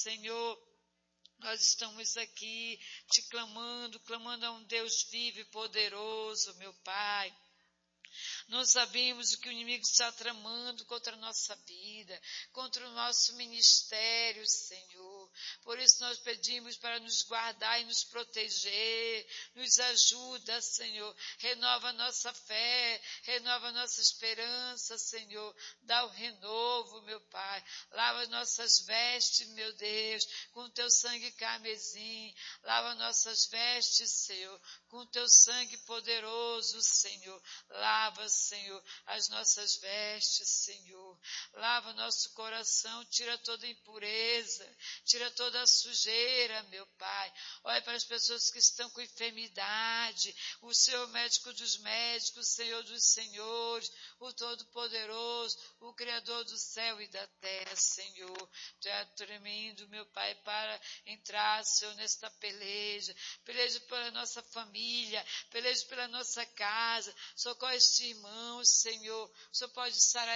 Senhor, nós estamos aqui te clamando a um Deus vivo e poderoso, meu Pai. Nós sabemos o que o inimigo está tramando contra a nossa vida, contra o nosso ministério, Senhor. Por isso nós pedimos para nos guardar e nos proteger. Nos ajuda, Senhor. Renova a nossa fé, renova a nossa esperança, Senhor. Dá o renovo, meu Pai. Lava nossas vestes, meu Deus, com teu sangue carmesim. Lava nossas vestes, Senhor, com teu sangue poderoso, Senhor. Lava, Senhor, as nossas vestes, Senhor. Lava nosso coração, tira toda impureza, tira toda a sujeira, meu Pai. Olha para as pessoas que estão com enfermidade, o Senhor médico dos médicos, o Senhor dos senhores, o Todo-Poderoso, o Criador do céu e da terra, Senhor. Tu é tremendo, meu Pai, para entrar, Senhor, nesta peleja pela nossa família, peleja pela nossa casa, socorre este irmão, Senhor. O Senhor pode sarar